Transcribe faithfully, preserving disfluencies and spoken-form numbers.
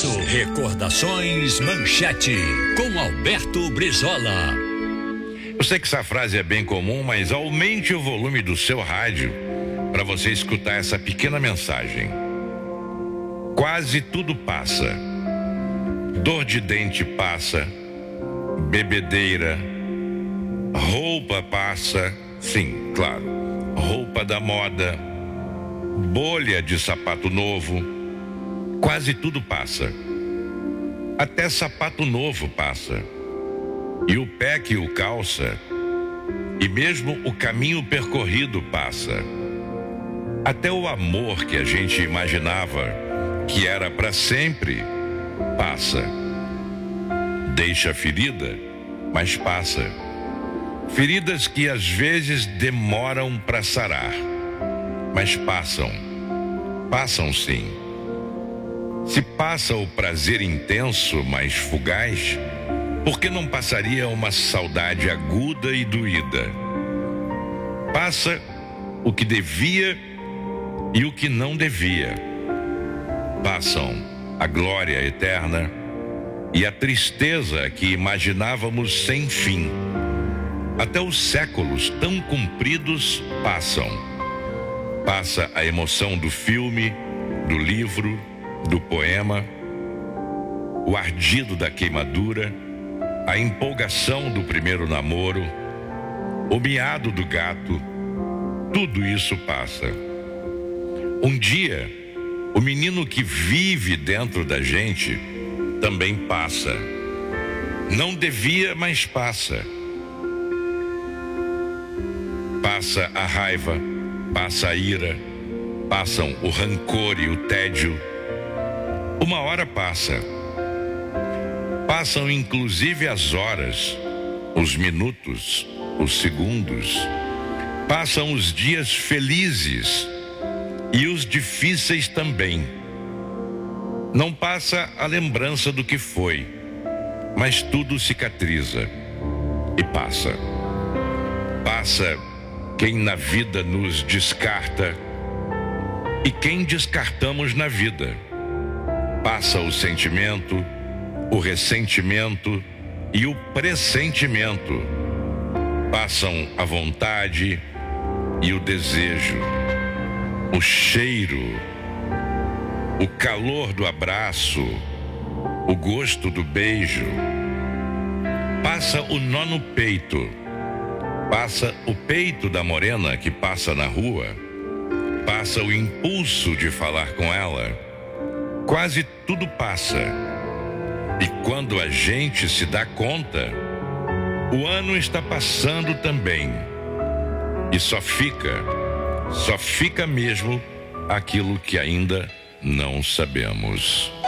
Recordações Manchete, com Alberto Brizola. Eu sei que essa frase é bem comum, mas aumente o volume do seu rádio para você escutar essa pequena mensagem. Quase tudo passa. Dor de dente passa. Bebedeira. Roupa passa. Sim, claro. Roupa da moda. Bolha de sapato novo. Quase tudo passa. Até sapato novo passa. E o pé que o calça, e mesmo o caminho percorrido passa. Até o amor que a gente imaginava que era para sempre, passa. Deixa ferida, mas passa. Feridas que às vezes demoram para sarar, mas passam. Passam sim. Se passa o prazer intenso, mas fugaz, por que não passaria uma saudade aguda e doída? Passa o que devia e o que não devia. Passam a glória eterna e a tristeza que imaginávamos sem fim. Até os séculos tão compridos passam. Passa a emoção do filme, do livro, do poema, o ardido da queimadura, a empolgação do primeiro namoro, o miado do gato, tudo isso passa. Um dia, o menino que vive dentro da gente também passa. Não devia, mas passa. Passa a raiva, passa a ira, passam o rancor e o tédio. Uma hora passa. Passam inclusive as horas, os minutos, os segundos. Passam os dias felizes e os difíceis também. Não passa a lembrança do que foi, mas tudo cicatriza e passa. Passa quem na vida nos descarta e quem descartamos na vida. Passa o sentimento, o ressentimento e o pressentimento. Passam a vontade e o desejo, o cheiro, o calor do abraço, o gosto do beijo. Passa o nó no peito, passa o peito da morena que passa na rua, passa o impulso de falar com ela. Quase tudo passa. E quando a gente se dá conta, o ano está passando também. E só fica, só fica mesmo aquilo que ainda não sabemos.